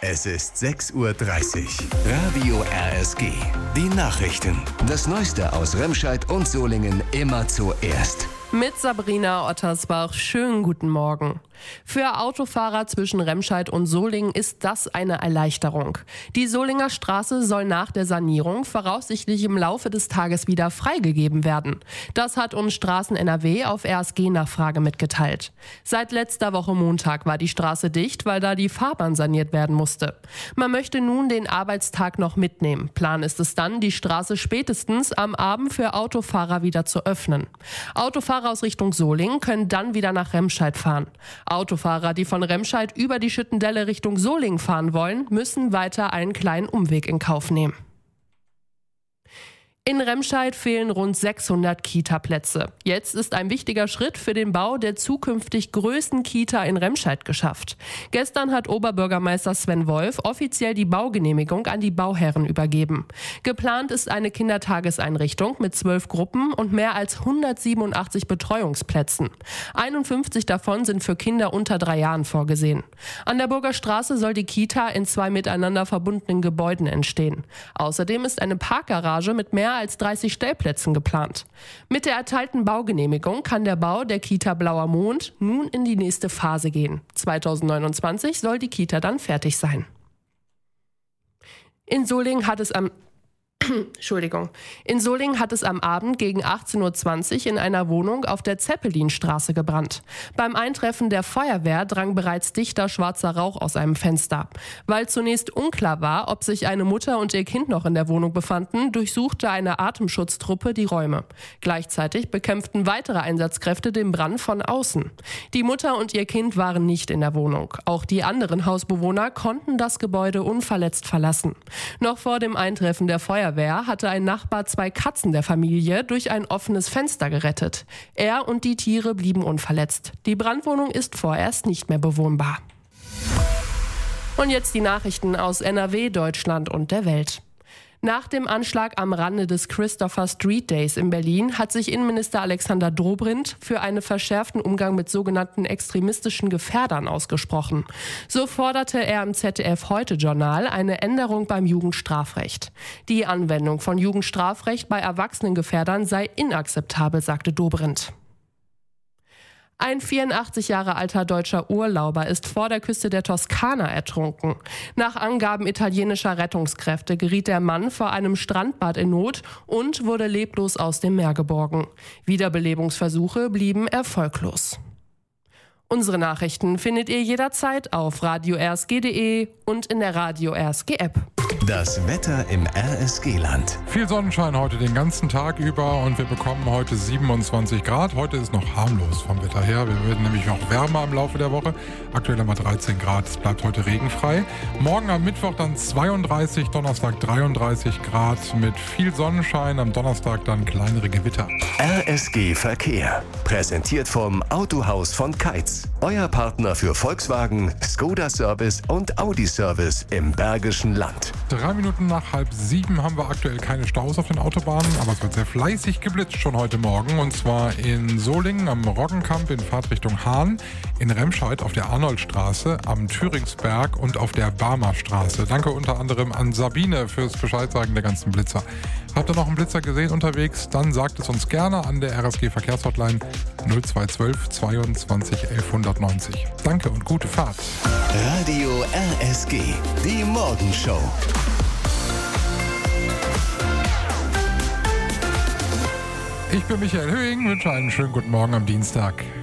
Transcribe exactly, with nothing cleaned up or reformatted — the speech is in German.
Es ist sechs Uhr dreißig. Radio R S G. Die Nachrichten. Das Neueste aus Remscheid und Solingen immer zuerst. Mit Sabrina Ottersbach. Schönen guten Morgen. Für Autofahrer zwischen Remscheid und Solingen ist das eine Erleichterung. Die Solinger Straße soll nach der Sanierung voraussichtlich im Laufe des Tages wieder freigegeben werden. Das hat uns Straßen N R W auf R S G-Nachfrage mitgeteilt. Seit letzter Woche Montag war die Straße dicht, weil da die Fahrbahn saniert werden musste. Man möchte nun den Arbeitstag noch mitnehmen. Plan ist es dann, die Straße spätestens am Abend für Autofahrer wieder zu öffnen. Autofahrer aus Richtung Solingen können dann wieder nach Remscheid fahren. Autofahrer, die von Remscheid über die Schüttendelle Richtung Solingen fahren wollen, müssen weiter einen kleinen Umweg in Kauf nehmen. In Remscheid fehlen rund sechshundert Kita-Plätze. Jetzt ist ein wichtiger Schritt für den Bau der zukünftig größten Kita in Remscheid geschafft. Gestern hat Oberbürgermeister Sven Wolf offiziell die Baugenehmigung an die Bauherren übergeben. Geplant ist eine Kindertageseinrichtung mit zwölf Gruppen und mehr als hundertsiebenundachtzig Betreuungsplätzen. einundfünfzig davon sind für Kinder unter drei Jahren vorgesehen. An der Burger Straße soll die Kita in zwei miteinander verbundenen Gebäuden entstehen. Außerdem ist eine Parkgarage mit mehr als dreißig Stellplätzen geplant. Mit der erteilten Baugenehmigung kann der Bau der Kita Blauer Mond nun in die nächste Phase gehen. zweitausendneunundzwanzig soll die Kita dann fertig sein. In Solingen hat es am Entschuldigung. In Solingen hat es am Abend gegen achtzehn Uhr zwanzig in einer Wohnung auf der Zeppelinstraße gebrannt. Beim Eintreffen der Feuerwehr drang bereits dichter schwarzer Rauch aus einem Fenster. Weil zunächst unklar war, ob sich eine Mutter und ihr Kind noch in der Wohnung befanden, durchsuchte eine Atemschutztruppe die Räume. Gleichzeitig bekämpften weitere Einsatzkräfte den Brand von außen. Die Mutter und ihr Kind waren nicht in der Wohnung. Auch die anderen Hausbewohner konnten das Gebäude unverletzt verlassen. Noch vor dem Eintreffen der Feuerwehr hatte ein Nachbar zwei Katzen der Familie durch ein offenes Fenster gerettet. Er und die Tiere blieben unverletzt. Die Brandwohnung ist vorerst nicht mehr bewohnbar. Und jetzt die Nachrichten aus N R W, Deutschland und der Welt. Nach dem Anschlag am Rande des Christopher Street Days in Berlin hat sich Innenminister Alexander Dobrindt für einen verschärften Umgang mit sogenannten extremistischen Gefährdern ausgesprochen. So forderte er im Z D F-Heute-Journal eine Änderung beim Jugendstrafrecht. Die Anwendung von Jugendstrafrecht bei erwachsenen Gefährdern sei inakzeptabel, sagte Dobrindt. Ein vierundachtzig Jahre alter deutscher Urlauber ist vor der Küste der Toskana ertrunken. Nach Angaben italienischer Rettungskräfte geriet der Mann vor einem Strandbad in Not und wurde leblos aus dem Meer geborgen. Wiederbelebungsversuche blieben erfolglos. Unsere Nachrichten findet ihr jederzeit auf radio r s g punkt d e und in der Radio R S G App. Das Wetter im R S G-Land. Viel Sonnenschein heute den ganzen Tag über und wir bekommen heute siebenundzwanzig Grad. Heute ist noch harmlos vom Wetter her. Wir werden nämlich noch wärmer im Laufe der Woche. Aktuell haben wir dreizehn Grad. Es bleibt heute regenfrei. Morgen am Mittwoch dann zweiunddreißig, Donnerstag dreiunddreißig Grad mit viel Sonnenschein. Am Donnerstag dann kleinere Gewitter. R S G Verkehr. Präsentiert vom Autohaus von Keitz. Euer Partner für Volkswagen, Skoda Service und Audi Service im Bergischen Land. Drei Minuten nach halb sieben haben wir aktuell keine Staus auf den Autobahnen, aber es wird sehr fleißig geblitzt schon heute Morgen. Und zwar in Solingen am Roggenkamp in Fahrtrichtung Hahn, in Remscheid auf der Arnoldstraße, am Thüringsberg und auf der Barmer Straße. Danke unter anderem an Sabine fürs Bescheidsagen der ganzen Blitzer. Habt ihr noch einen Blitzer gesehen unterwegs? Dann sagt es uns gerne an der R S G Verkehrshotline null zwei eins zwei zweiundzwanzig elfhundertneunzig. Danke und gute Fahrt. Radio R S G, die Morgenshow. Ich bin Michael Höhing, wünsche einen schönen guten Morgen am Dienstag.